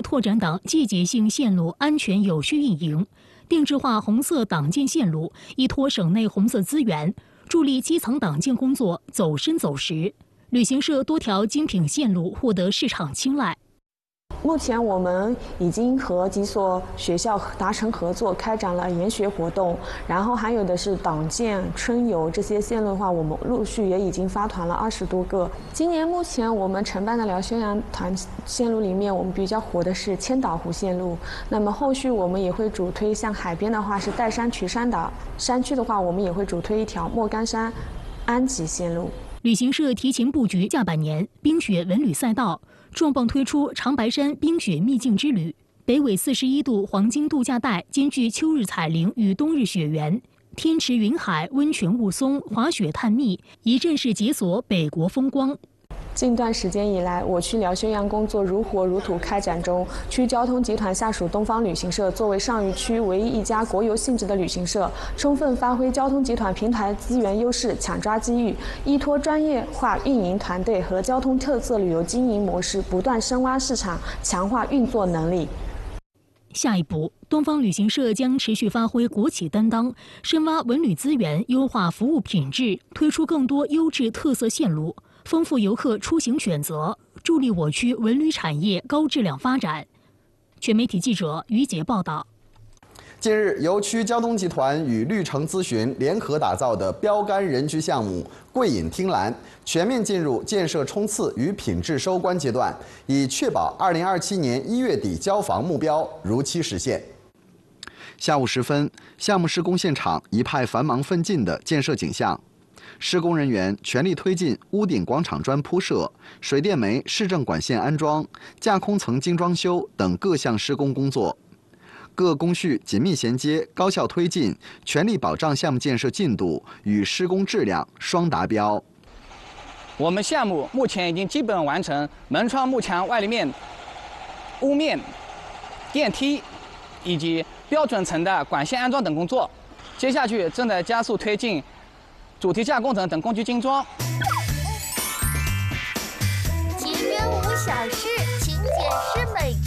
拓展党季节性线路安全有序运营，定制化红色党建线路，依托省内红色资源，助力基层党建工作走深走实。旅行社多条精品线路获得市场青睐。 目前我们已经和几所学校达成合作，开展了研学活动，然后还有的是党建、春游这些线路的话，我们陆续也已经发团了20多个。今年目前我们承办的辽宣阳团线路里面，我们比较火的是千岛湖线路。那么后续我们也会主推，像海边的话是岱山渠山岛，山区的话我们也会主推一条莫干山安吉线路。 旅行社提前布局下半年冰雪文旅赛道，重磅推出长白山冰雪秘境之旅。北纬41度黄金度假带兼具秋日彩铃与冬日雪原，天池云海温泉雾凇，滑雪探秘，一站式解锁北国风光。 近段时间以来，我区辽宣阳工作如火如荼开展中。区交通集团下属东方旅行社作为上虞区唯一一家国有性质的旅行社，充分发挥交通集团平台资源优势，抢抓机遇，依托专业化运营团队和交通特色旅游经营模式，不断深挖市场，强化运作能力。 下一步，东方旅行社将持续发挥国企担当，深挖文旅资源，优化服务品质，推出更多优质特色线路，丰富游客出行选择，助力我区文旅产业高质量发展。全媒体记者于杰报道。 近日，由区交通集团与绿城咨询联合打造的标杆人居项目“桂隐汀兰”全面进入建设冲刺与品质收官阶段，以确保2027年1月底交房目标如期实现。下午时分，项目施工现场一派繁忙奋进的建设景象。施工人员全力推进屋顶广场砖铺设、水电煤市政管线安装、架空层精装修等各项施工工作。各工序紧密衔接，高效推进，全力保障项目建设进度与施工质量双达标。 我们项目目前已经基本完成门窗、幕墙、外立面、屋面、电梯以及标准层的管线安装等工作。接下去正在加速推进主题架工程等工具精装。 节约5小时，勤俭是美